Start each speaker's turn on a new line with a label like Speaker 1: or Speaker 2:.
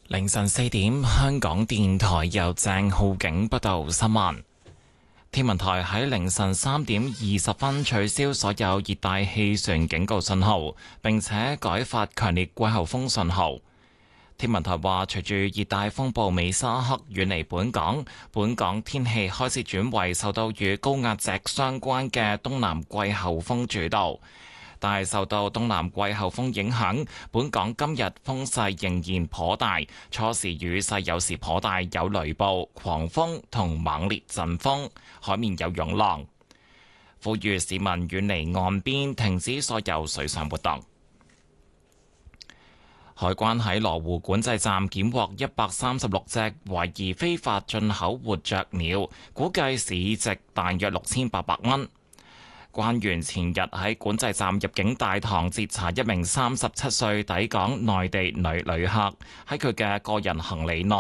Speaker 1: 凌晨4點，香港電台由鄭浩景報道新聞。天文台喺凌晨3點20分取消所有熱帶氣旋警告信號，並且改發強烈季候風信號。天文台話，隨住熱帶風暴美沙克遠離本港，本港天氣開始轉為受到與高壓脊相關嘅東南季候風主導。但係受到東南季候風影響，本港今日風勢仍然頗大，初時雨勢有時頗大，有雷暴、狂風同猛烈陣風，海面有湧浪。呼籲市民遠離岸邊，停止所有水上活動。海關喺羅湖管制站檢獲136隻懷疑非法進口活雀鳥，估計市值大約6800蚊。關員前日喺管制站入境大堂截查一名37歲抵港內地女旅客，喺佢嘅個人行李內